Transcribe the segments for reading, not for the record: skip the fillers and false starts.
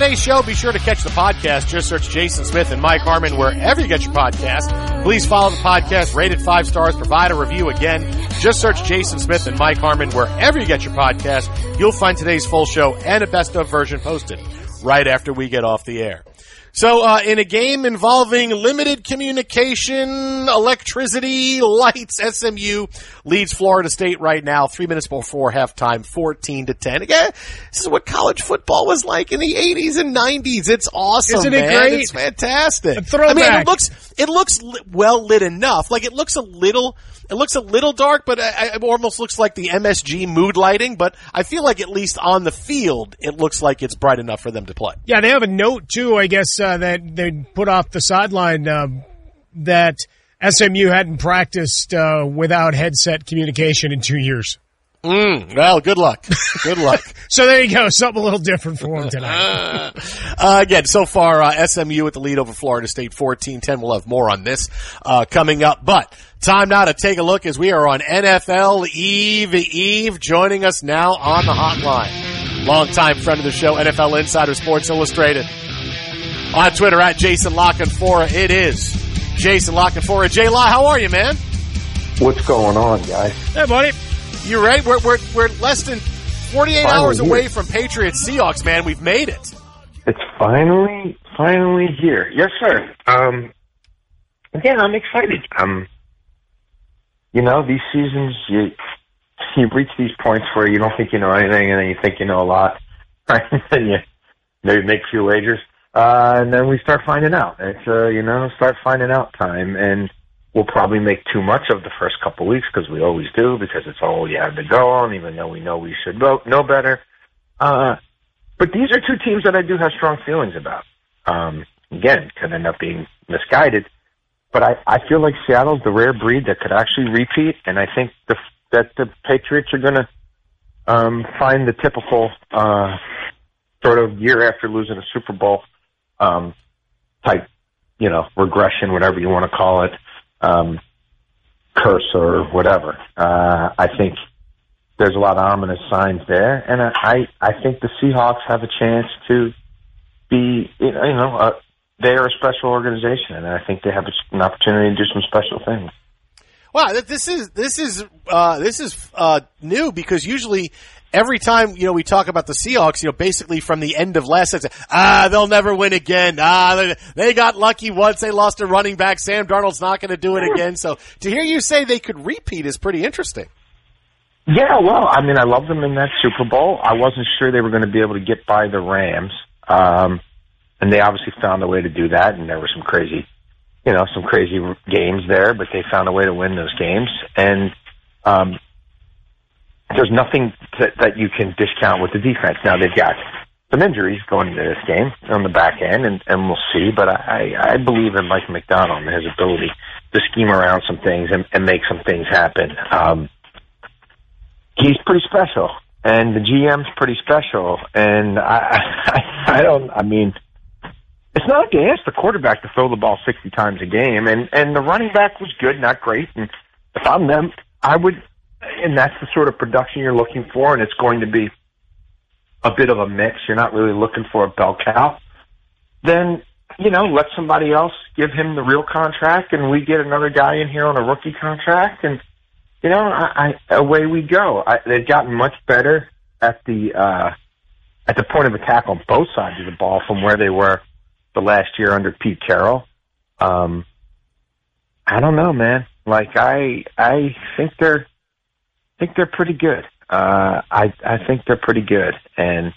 today's show, be sure to catch the podcast. Just search Jason Smith and Mike Harmon wherever you get your podcast. Please follow the podcast, rate it 5 stars, provide a review. Again, just search Jason Smith and Mike Harmon wherever you get your podcast. You'll find today's full show and a best-of version posted right after we get off the air. So, in a game involving limited communication, electricity, lights, SMU leads Florida State right now, 3 minutes before halftime, 14-10. Again, this is what college football was like in the 80s and 90s. It's awesome, Isn't it man. great? It's fantastic. A throwback. I mean, it looks well lit enough. Like, it looks a little dark, but it almost looks like the MSG mood lighting. But I feel like at least on the field, it looks like it's bright enough for them to play. Yeah, they have a note, too, I guess, that they put off the sideline that SMU hadn't practiced without headset communication in 2 years. Well, good luck. Good luck. So there you go. Something a little different for them tonight. Again, so far, SMU with the lead over Florida State, 14-10. We'll have more on this coming up. But time now to take a look as we are on NFL Eve. Joining us now on the hotline, longtime friend of the show, NFL Insider, Sports Illustrated. On Twitter, at Jason Lockenfora. It is Jason Lockenfora. J-Law, how are you, man? What's going on, guys? Hey, buddy. You're right. We're less than 48 hours away from Patriots Seahawks, man. We've made it. It's finally here. Yes, sir. Again, I'm excited. These seasons, you reach these points where you don't think you know anything, and then you think you know a lot, right? And you maybe make a few wagers, and then we start finding out. It's start finding out time, and we'll probably make too much of the first couple of weeks because we always do, because it's all you have to go on, even though we know we should know better. But these are two teams that I do have strong feelings about. Again, could end up being misguided, but I feel like Seattle's the rare breed that could actually repeat, and I think that the Patriots are going to find the typical sort of year after losing a Super Bowl type, regression, whatever you want to call it. Curse or whatever. I think there's a lot of ominous signs there, and I think the Seahawks have a chance to be, they're a special organization, and I think they have an opportunity to do some special things. Wow, this is new, because usually every time, we talk about the Seahawks, basically from the end of last season, they'll never win again. They got lucky once. They lost a running back. Sam Darnold's not going to do it again. So to hear you say they could repeat is pretty interesting. Yeah, well, I love them in that Super Bowl. I wasn't sure they were going to be able to get by the Rams. And they obviously found a way to do that, and there were some crazy games there, but they found a way to win those games. And, there's nothing that you can discount with the defense. Now, they've got some injuries going into this game on the back end, and we'll see. But I believe in Mike McDonald and his ability to scheme around some things and make some things happen. He's pretty special, and the GM's pretty special. And it's not like they asked the quarterback to throw the ball 60 times a game, and the running back was good, not great. And if I'm them, I would. And that's the sort of production you're looking for, and it's going to be a bit of a mix. You're not really looking for a bell cow. Then, let somebody else give him the real contract, and we get another guy in here on a rookie contract, and, away we go. They've gotten much better at the point of attack on both sides of the ball from where they were the last year under Pete Carroll. I don't know, man. Like, I think they're pretty good. I think they're pretty good. And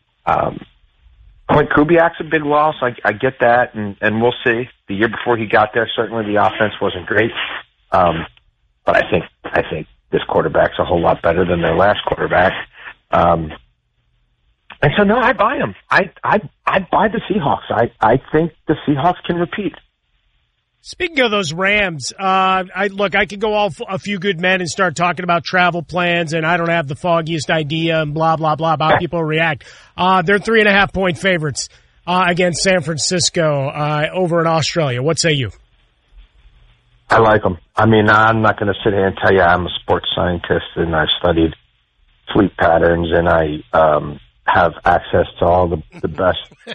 Clint Kubiak's a big loss. I get that, and we'll see. The year before he got there, certainly the offense wasn't great. But I think this quarterback's a whole lot better than their last quarterback. And so, no, I buy them. I buy the Seahawks. I think the Seahawks can repeat. Speaking of those Rams, I could go off a few good men and start talking about travel plans, and I don't have the foggiest idea and blah, blah, blah about how people react. They're 3.5-point favorites against San Francisco over in Australia. What say you? I like them. I'm not going to sit here and tell you I'm a sports scientist, and I've studied sleep patterns, and I have access to all the best